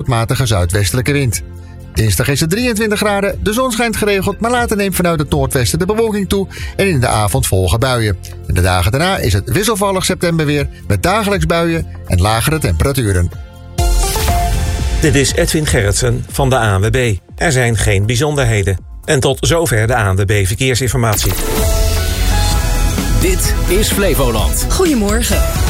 matige zuidwestelijke wind. Dinsdag is het 23 graden, de zon schijnt geregeld, maar later neemt vanuit het noordwesten de bewolking toe en in de avond volgen buien. In de dagen daarna is het wisselvallig septemberweer met dagelijks buien en lagere temperaturen. Dit is Edwin Gerritsen van de ANWB. Er zijn geen bijzonderheden. En tot zover de ANWB Verkeersinformatie. Dit is Flevoland. Goedemorgen.